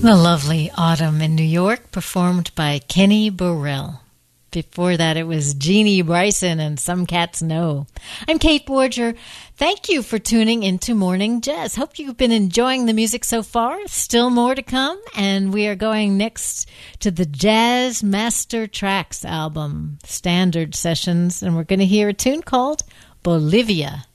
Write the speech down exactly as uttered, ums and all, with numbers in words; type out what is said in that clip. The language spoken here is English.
The lovely Autumn in New York, performed by Kenny Burrell. Before that, it was Jeannie Bryson and Some Cats Know. I'm Kate Borger. Thank you for tuning into Morning Jazz. Hope you've been enjoying the music so far. Still more to come, and we are going next to the Jazz Master Tracks album, Standard Sessions, and we're going to hear a tune called Bolivia.